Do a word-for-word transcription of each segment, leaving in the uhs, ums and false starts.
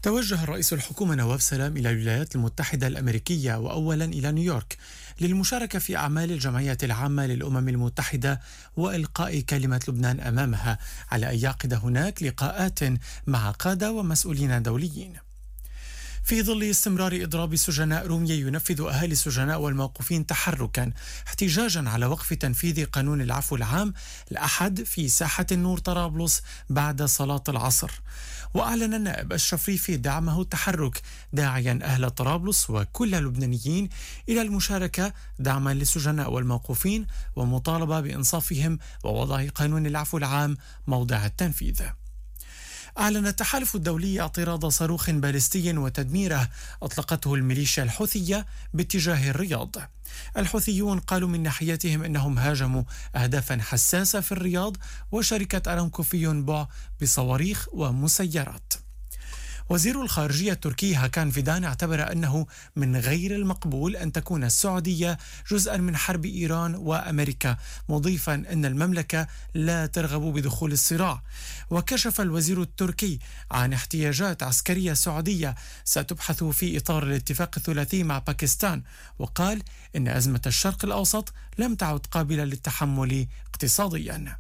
توجه الرئيس الحكومة نواف سلام إلى الولايات المتحدة الأمريكية وأولا إلى نيويورك للمشاركة في أعمال الجمعية العامة للأمم المتحدة وإلقاء كلمة لبنان أمامها، على أن يعقد هناك لقاءات مع قادة ومسؤولين دوليين. في ظل استمرار إضراب سجناء رومية، ينفذ أهالي السجناء والموقوفين تحركا احتجاجا على وقف تنفيذ قانون العفو العام الأحد في ساحة النور طرابلس بعد صلاة العصر. وأعلن النائب أشرف ريفي دعمه التحرك، داعيا أهل طرابلس وكل اللبنانيين إلى المشاركة دعما للسجناء والموقوفين، ومطالبة بإنصافهم ووضع قانون العفو العام موضع التنفيذ. أعلن التحالف الدولي اعتراض صاروخ باليستي وتدميره أطلقته الميليشيا الحوثية باتجاه الرياض. الحوثيون قالوا من ناحيتهم أنهم هاجموا أهدافا حساسة في الرياض وشركة أرامكو في ينبع بصواريخ ومسيرات. وزير الخارجية التركي هاكان فيدان اعتبر أنه من غير المقبول أن تكون السعودية جزءا من حرب إيران وأمريكا، مضيفا أن المملكة لا ترغب بدخول الصراع. وكشف الوزير التركي عن احتياجات عسكرية سعودية ستبحث في إطار الاتفاق الثلاثي مع باكستان، وقال إن أزمة الشرق الأوسط لم تعد قابلة للتحمل اقتصاديا.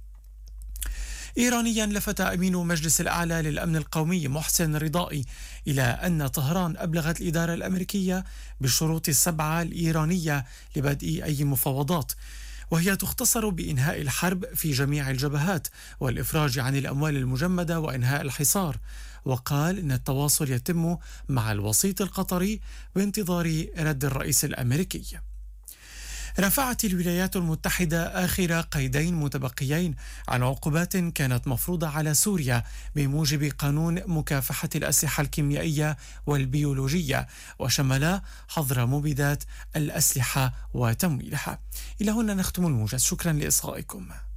إيرانيا لفت أمين مجلس الأعلى للأمن القومي محسن رضائي إلى أن طهران أبلغت الإدارة الأمريكية بالشروط السبعة الإيرانية لبدء أي مفاوضات، وهي تختصر بإنهاء الحرب في جميع الجبهات والإفراج عن الأموال المجمدة وإنهاء الحصار. وقال إن التواصل يتم مع الوسيط القطري بانتظار رد الرئيس الأمريكي. رفعت الولايات المتحدة آخر قيدين متبقيين عن عقوبات كانت مفروضة على سوريا بموجب قانون مكافحة الأسلحة الكيميائية والبيولوجية، وشمل حظر مبيدات الأسلحة وتمويلها. إلى هنا نختم الموجز، شكرا لإصغائكم.